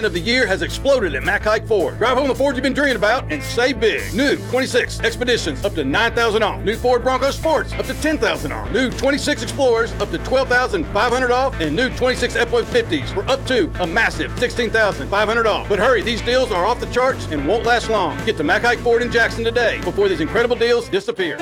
of the year has exploded at Mac Haik Ford. Drive home the Ford you've been dreaming about and save big. New 26 Expeditions up to $9,000 off. New Ford Bronco Sports up to $10,000 off. New 26 Explorers up to $12,500 off. And new 26 F-150s for up to a massive $16,500 off. But hurry, these deals are off the charts and won't last long. Get to Mac Haik Ford in Jackson today before these incredible deals disappear.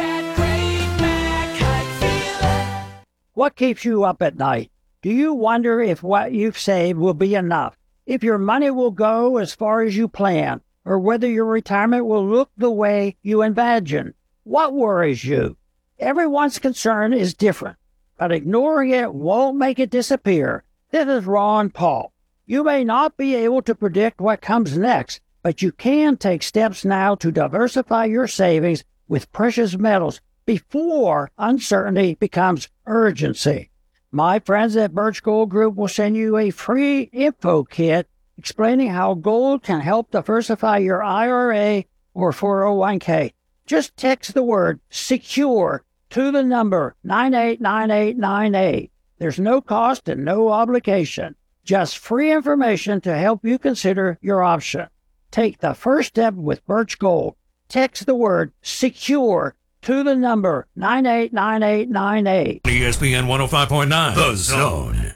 What keeps you up at night? Do you wonder if what you've saved will be enough? If your money will go as far as you plan? Or whether your retirement will look the way you imagine? What worries you? Everyone's concern is different, but ignoring it won't make it disappear. This is Ron Paul. You may not be able to predict what comes next, but you can take steps now to diversify your savings with precious metals before uncertainty becomes urgency. My friends at Birch Gold Group will send you a free info kit explaining how gold can help diversify your IRA or 401k. Just text the word SECURE to the number 989898. There's no cost and no obligation. Just free information to help you consider your option. Take the first step with Birch Gold. Text the word SECURE to the number 989898. ESPN 105.9, The Zone.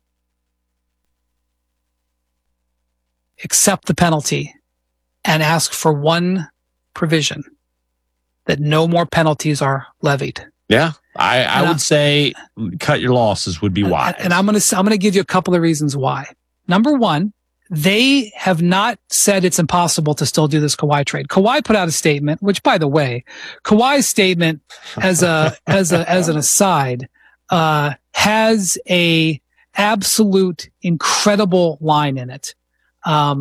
Accept the penalty and ask for one provision, that no more penalties are levied. Yeah, I would say cut your losses would be wise. And I'm gonna give you a couple of reasons why. Number one, they have not said it's impossible to still do this Kawhi trade. Kawhi put out a statement, which, by the way, Kawhi's statement as an aside, has a absolute incredible line in it. I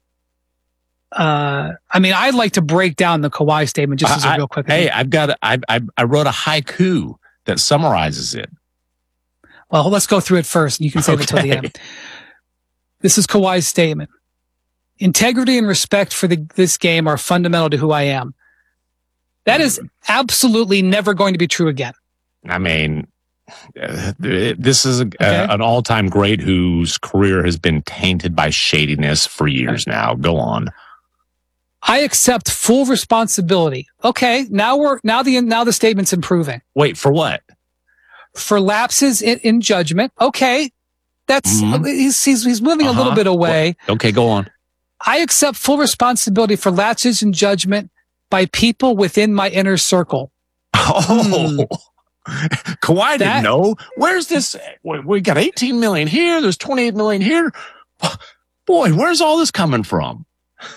mean, I'd like to break down the Kawhi statement just as a real quick. Hey, I wrote a haiku that summarizes it. Well, let's go through it first, and you can save it till the end. This is Kawhi's statement. Integrity and respect for this game are fundamental to who I am. That is absolutely never going to be true again. I mean, this is an all-time great whose career has been tainted by shadiness for years now. Go on. I accept full responsibility. Okay, now the statement's improving. Wait, for what? For lapses in judgment. Okay. That's he's moving a little bit away. Okay, go on. I accept full responsibility for lapses in judgment by people within my inner circle. Oh, Kawhi didn't know. Where's this? We got 18 million here. There's 28 million here. Boy, where's all this coming from?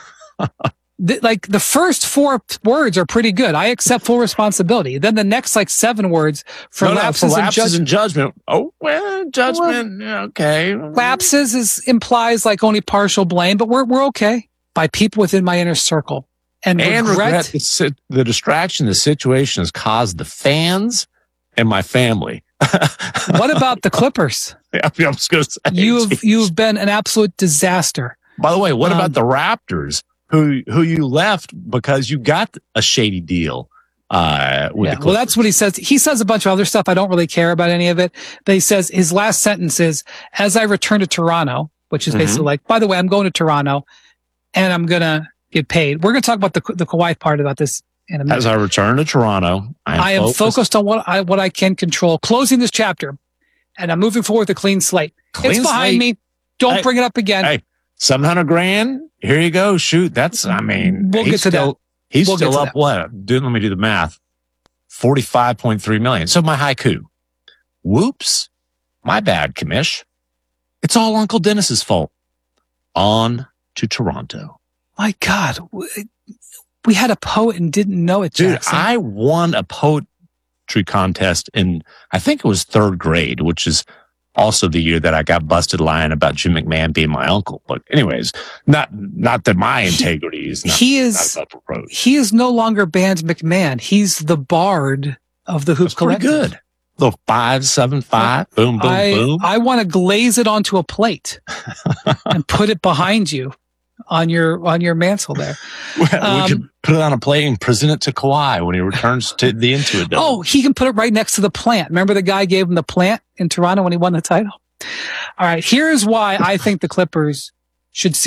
The first 4 words are pretty good. I accept full responsibility. Then the next 7 words for lapses in judgment. Oh, well, judgment. Okay. Lapses implies only partial blame, but we're okay. By people within my inner circle. And regret the distraction the situation has caused the fans and my family. What about the Clippers? I was going to say, you've been an absolute disaster. By the way, what about the Raptors? Who you left because you got a shady deal with the Clippers. Well, that's what he says. He says a bunch of other stuff. I don't really care about any of it. But he says his last sentence is, as I return to Toronto, which is basically by the way, I'm going to Toronto and I'm going to get paid. We're going to talk about the Kawhi part about this in a minute. As I return to Toronto, I am focused on what I can control. Closing this chapter, and I'm moving forward with a clean slate. It's behind me. Don't bring it up again. Hey, $700,000. Here you go. Shoot. That's, we'll get to that. He's still up what? Let me do the math. 45.3 million. So my haiku. Whoops. My bad, Commish. It's all Uncle Dennis's fault. On to Toronto. My God. We had a poet and didn't know it, Jackson. Dude, I won a poetry contest in, I think it was 3rd grade, which is also the year that I got busted lying about Jim McMahon being my uncle. But anyways, not that my integrity is not. He is no longer Band McMahon. He's the bard of the Hoop Collective. Pretty good. Little 5-7-5, boom, boom, boom. I want to glaze it onto a plate and put it behind you on your mantle there. Well, we could put it on a plate and present it to Kawhi when he returns to the Intuit Dome. Oh, he can put it right next to the plant. Remember the guy gave him the plant in Toronto when he won the title? All right, here's why I think the Clippers should